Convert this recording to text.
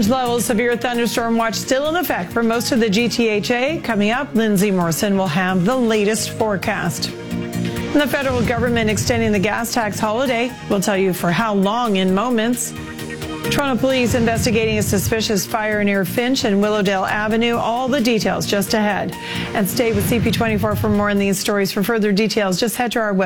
Orange level severe thunderstorm watch still in effect for most of the GTHA. Coming up, Lindsay Morrison will have the latest forecast. And the federal government extending the gas tax holiday. We'll tell you for how long in moments. Toronto police investigating a suspicious fire near Finch and Willowdale Avenue. All the details just ahead. And stay with CP24 for more on these stories. For further details, just head to our website.